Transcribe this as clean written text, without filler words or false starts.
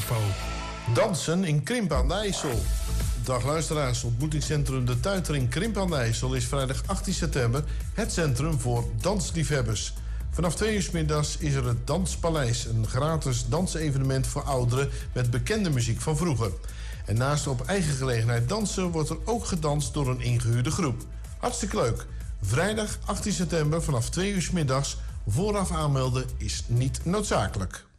info. Dansen in Krimpen aan de IJssel. Dag luisteraars, ontmoetingscentrum De Tuiter in Krimpen aan de IJssel is vrijdag 18 september het centrum voor dansliefhebbers. Vanaf 2 uur 's middags is er het Danspaleis, een gratis dansevenement voor ouderen met bekende muziek van vroeger. En naast op eigen gelegenheid dansen wordt er ook gedanst door een ingehuurde groep. Hartstikke leuk. Vrijdag 18 september vanaf 2 uur 's middags. Vooraf aanmelden is niet noodzakelijk.